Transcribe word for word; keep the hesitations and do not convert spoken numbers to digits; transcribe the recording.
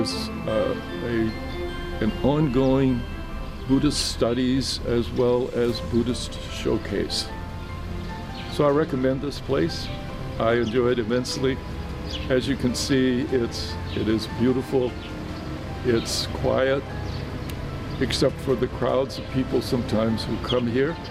It's uh, a, an ongoing Buddhist studies as well as Buddhist showcase. So I recommend this place. I enjoy it immensely. As you can see, it's, it is beautiful. It's quiet, except for the crowds of people sometimes who come here.